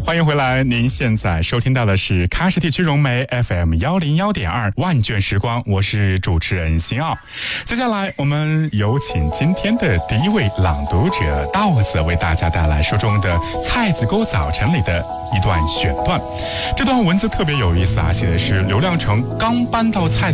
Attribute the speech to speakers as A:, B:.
A: 欢迎回来，您现在收听到的是喀什地区融媒 FM101.2万卷时光，我是主持人辛奥。接下来我们有请今天的第一位朗读者稻子为大家带来书中的《菜籽沟早晨》里的一段选段。这段文字特别有意思啊，写的是刘亮程刚搬到菜